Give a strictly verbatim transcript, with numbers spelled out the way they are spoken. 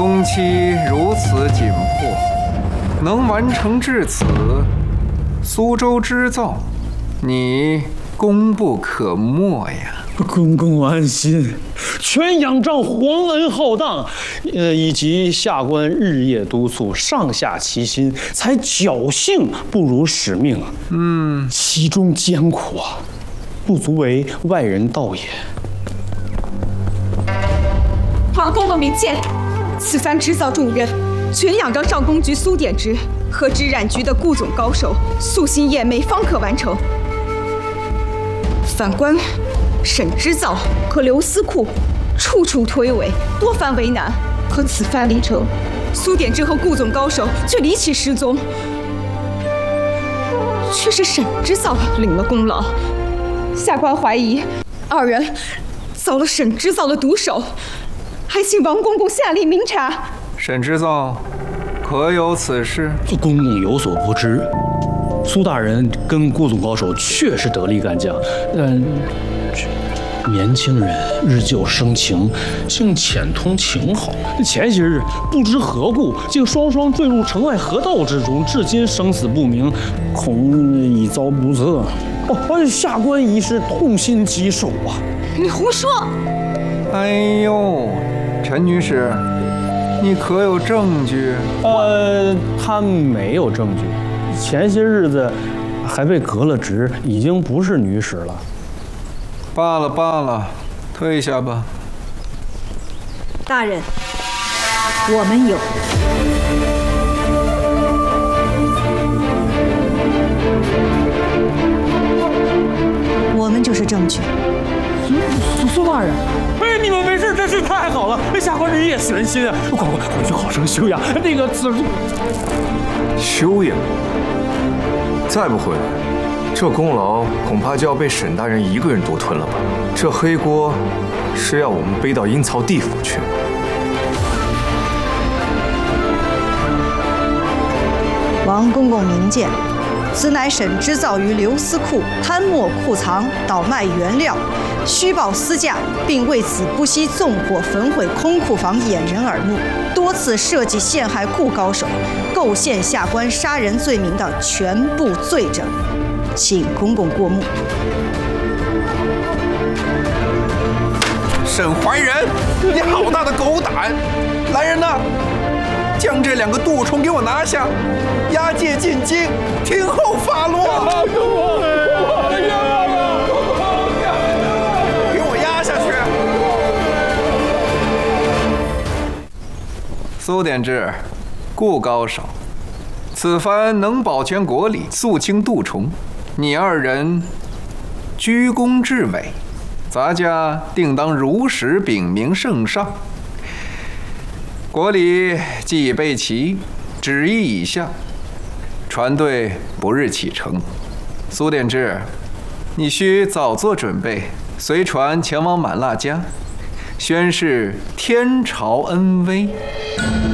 工期如此紧迫，能完成至此，苏州织造，你功不可没呀！ 公公安心，全仰仗皇恩浩荡，呃，以及下官日夜督促，上下齐心，才侥幸不辱使命啊。嗯，其中艰苦啊，不足为外人道也。 皇公公明鉴，此番织造重任，全仰仗上工局苏典之和织染局的顾总高手，夙兴夜寐方可完成。反观沈织造和刘司库，处处推诿，多番为难。可此番离城，苏典之和顾总高手却离奇失踪，却是沈织造领了功劳。下官怀疑二人遭了沈织造的毒手，还请王公公下令明察。 沈织造可有此事？ 公公有所不知，苏大人跟顾总高手确是得力干将，但年轻人日久生情，竟浅通情好。前些日不知何故，竟双双坠入城外河道之中，至今生死不明，恐已遭不测。哦，下官已是痛心疾首啊！ 你胡说！ 哎呦，陈女士，你可有证据？ 呃，他没有证据。前些日子还被革了职，已经不是女使了。 罢了罢了，退下吧。 大人，我们有。我们就是证据。 苏苏大人，哎，你们没事真是太好了！下官日夜悬心啊，快快回去好生休养。那个此休养，再不回来，这功劳恐怕就要被沈大人一个人独吞了吧？这黑锅是要我们背到阴曹地府去。 王公公明鉴，此乃沈织造于刘司库贪没库藏，倒卖原料，虚报私价，并为此不惜纵火焚毁空库房，掩人耳目，多次设计陷害库高手，构陷下官杀人罪名的全部罪证，请公公过目。 沈怀仁，你好大的狗胆！来人呐，将这两个蠹虫给我拿下，押解进京，听候发落。给我押下去！苏典之，顾高手，此番能保全国理，肃清蠹虫，你二人居功至伟，咱家定当如实禀明圣上。国礼既已备齐，旨意已下，船队不日启程。苏典之，你需早做准备，随船前往满腊家，宣示天朝恩威。